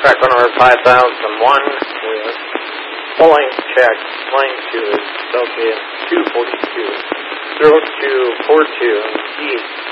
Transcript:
Track runner 5001 with pulling check, flying to Celsius 242, 0242, east.